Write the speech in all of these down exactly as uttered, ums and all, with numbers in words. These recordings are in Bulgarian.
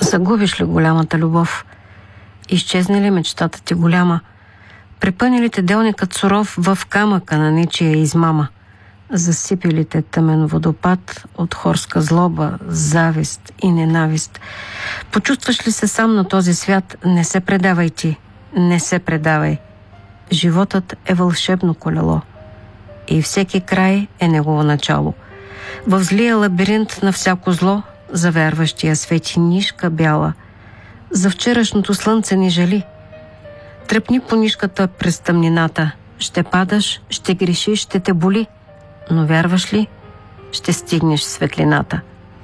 Загубиш ли голямата любов? Изчезне ли мечтата ти голяма? Припъни ли те делникът суров в камъка на ничия измама? Засипи ли те тъмен водопад от хорска злоба, завист и ненавист? Почувстваш ли се сам на този свят? Не се предавай ти, не се предавай. Животът е вълшебно колело и всеки край е негово начало. В злия лабиринт на всяко зло за вярващия свети нишка бяла. За вчерашното слънце ни жали. Тръпни по нишката през тъмнината. Ще падаш, ще грешиш, ще те боли. Но вярваш ли, ще стигнеш светлината.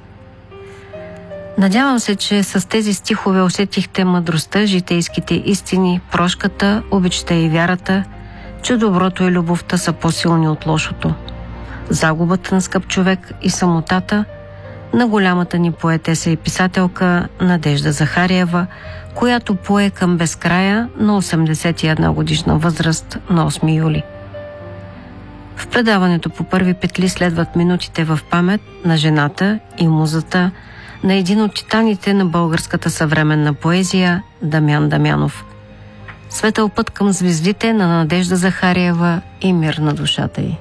Надявам се, че с тези стихове усетихте мъдростта, житейските истини, прошката, обичта и вярата, че доброто и любовта са по-силни от лошото. Загубата на скъп човек и самотата на голямата ни поетеса и писателка Надежда Захариева, която пое към безкрая на осемдесет и една годишна възраст на осми юли. В предаването по първи петли следват минутите в памет на жената и музата на един от титаните на българската съвременна поезия Дамян Дамянов. Светъл път към звездите на Надежда Захариева и мир на душата й.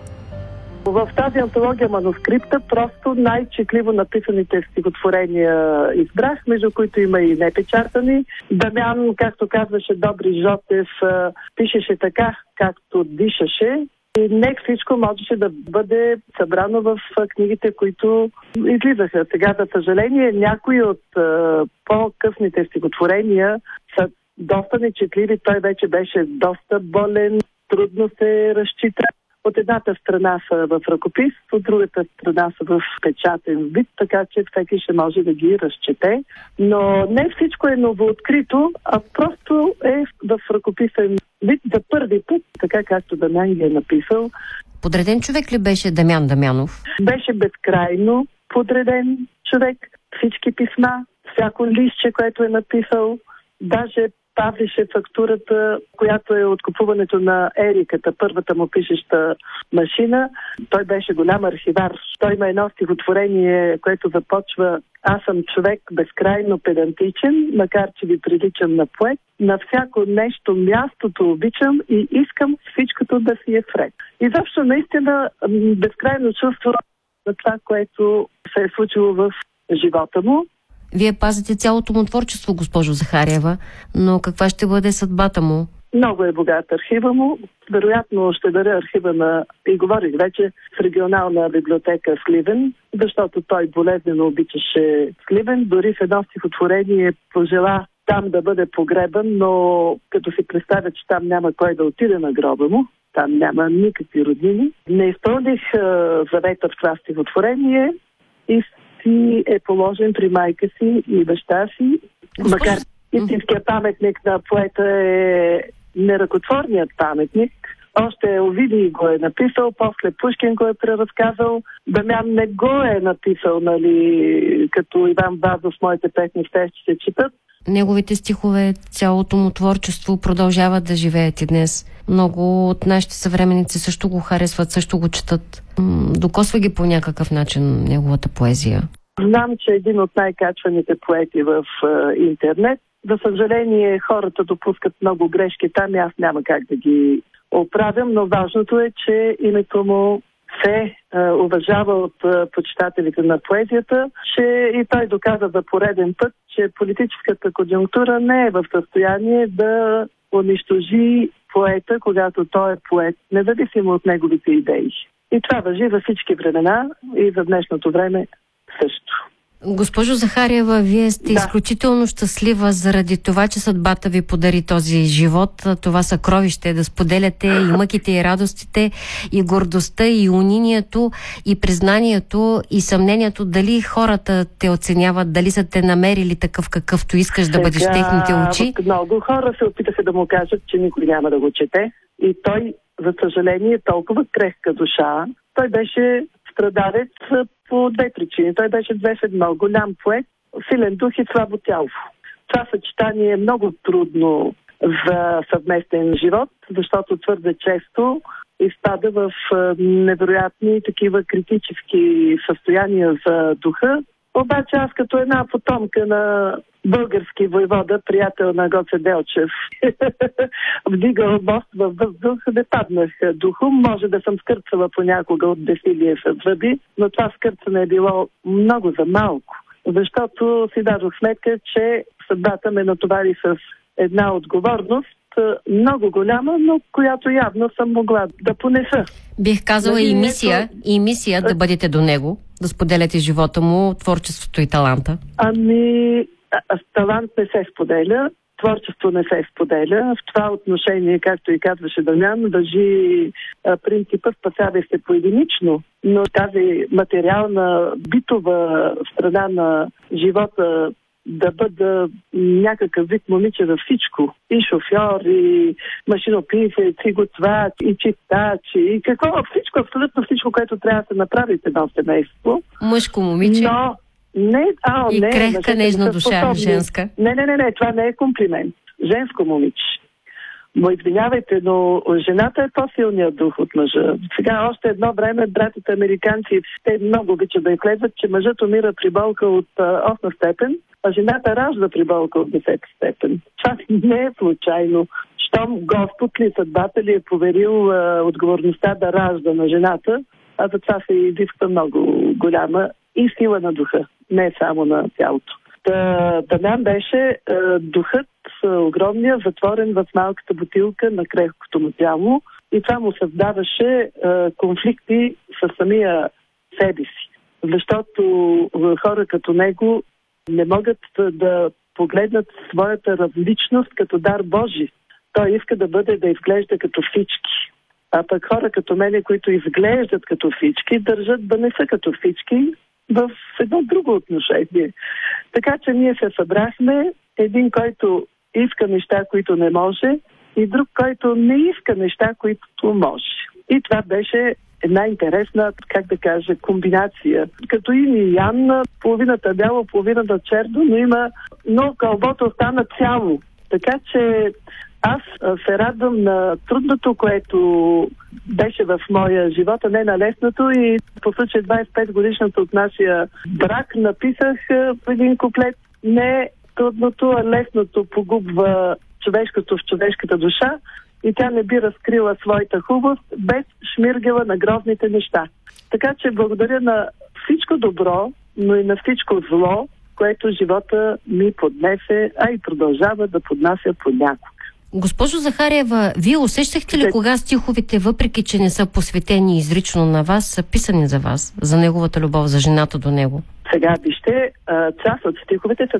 В тази антология манускрипта просто най-четливо написаните стихотворения избрах, между които има и непечатани. Дамян, както казваше Добри Жотев, пишеше така, както дишаше. И не всичко можеше да бъде събрано в книгите, които излизаха. Сега, за съжаление, някои от по-късните стихотворения са доста нечетливи. Той вече беше доста болен, трудно се разчита. От едната страна са в ръкопис, от другата страна са в печатен вид, така че всеки ще може да ги разчете. Но не всичко е новооткрито, а просто е в ръкописен вид за първи път, така както Дамян ги е написал. Подреден човек ли беше Дамян Дамянов? Беше безкрайно подреден човек. Всички писма, всяко листче, което е написал, даже пазеше фактурата, която е от купуването на Ериката, първата му пишеща машина. Той беше голям архивар. Той има едно стихотворение, което започва: аз съм човек безкрайно педантичен, макар че ви приличам на поет. На всяко нещо мястото обичам и искам всичкото да си е вред. И защо наистина безкрайно чувство за това, което се е случило в живота му. Вие пазите цялото му творчество, госпожо Захариева, но каква ще бъде съдбата му? Много е богат архива му. Вероятно ще даря архива на, и говорих вече, в регионална библиотека в Сливен, защото той болезнено обичаше Сливен. Дори в едно стихотворение пожела там да бъде погребан, но като си представя, че там няма кой да отиде на гроба му, там няма никакви роднини. Не изпълних завета в това стихотворение и си е положен при майка си и баща си. Макар истинският паметник на поета е неръкотворният паметник. Още Овидий го е написал, после Пушкин го е преразказал. Дамян не го е написал, нали, като Иван Вазов, моите песни ще се четат. Неговите стихове, цялото му творчество продължават да живеят и днес. Много от нашите съвременници също го харесват, също го четат. Докосва ги по някакъв начин неговата поезия. Знам, че е един от най-качваните поети в е, интернет. За съжаление, хората допускат много грешки там и аз няма как да ги оправям, но важното е, че името му се е, уважава от е, почитателите на поезията, че и той доказа за пореден път, че политическата конюнктура не е в състояние да унищожи поета, когато той е поет, независимо от неговите идеи. И това важи за всички времена и за днешното време също. Госпожо Захариева, вие сте да. изключително щастлива заради това, че съдбата ви подари този живот, това съкровище, да споделяте и мъките, и радостите, и гордостта, и унинието, и признанието, и съмнението дали хората те оценяват, дали са те намерили такъв какъвто искаш да бъдеш в техните очи. Много хора се опитаха да му кажат, че никой няма да го чете. И той, за съжаление, толкова крехка душа. Той беше страдалец по две причини. Той беше две в едно. Голям поет, силен дух и слабо тяло. Това съчетание е много трудно за съвместен живот, защото твърде често изпада в невероятни такива критически състояния за духа. Обаче аз като една потомка на български войвода, приятел на Гоце Делчев. Вдигал мост във въздух, не паднах духом. Може да съм скърцала понякога от десилие с зъби, но това скърцане е било много за малко. Защото си дадох сметка, че съдбата ме натовари с една отговорност, много голяма, но която явно съм могла да понеса. Бих казала и мисия, и мисия да бъдете до него, да споделяте живота му, творчеството и таланта. Ами, а, талант не се споделя, творчество не се споделя. В това отношение, както и казваше Дамян, държи а, принципа спасявай се поединично, но тази материална, битова страна на живота да бъда някакъв вид момиче за всичко. И шофьор, и машинописец, и готвач, и чистач, и какво, всичко, абсолютно всичко, което трябва да се направи в едно семейство. Мъжко момиче. Но не, а, и не, крехка, нежна душа, способни. Женска. Не, не, не, не, това не е комплимент. Женско момиче. Но извинявайте, но жената е по-силният дух от мъжа. Сега още едно време братите американци, те много обичат да изследват, че мъжът умира при болка от осма степен, а жената ражда при болка от десета степен. Това не е случайно. Щом Господ ли, съдбата ли е поверил а, отговорността да ражда на жената, а за това се изисква много голяма и сила на духа, не само на тялото. Да, Дамян беше е, духът е, огромния, затворен в малката бутилка на крехкото му тяло и това му създаваше е, конфликти с самия себе си. Защото е, хора като него не могат да погледнат своята различност като дар Божи. Той иска да бъде, да изглежда като всички. А пък хора като мене, които изглеждат като всички, държат да не са като всички в едно друго отношение. Така че ние се събрахме, един, който иска неща, които не може, и друг, който не иска неща, които може. И това беше една интересна, как да кажа, комбинация. Като Ин и Ян, половината бяло, половината черно, но има, но кълбото остана цяло. Така че аз се радвам на трудното, което беше в моя живот, а не на лесното, и по случай двадесет и пет годишната от нашия брак написах един куплет: не трудното, а лесното погубва човешкото в човешката душа и тя не би разкрила своята хубост без шмиргела на грозните неща. Така че благодаря на всичко добро, но и на всичко зло, което живота ми поднесе, а и продължава да поднася понякога. Госпожо Захариева, вие усещахте ли кога стиховете, въпреки че не са посветени изрично на вас, са писани за вас, за неговата любов, за жената до него? Сега вижте, част от стиховете са